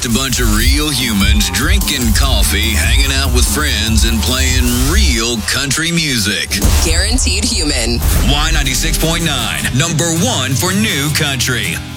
Just a bunch of real humans drinking coffee, hanging out with friends, and playing real country music. Guaranteed Human. Y96.9, number one for new country.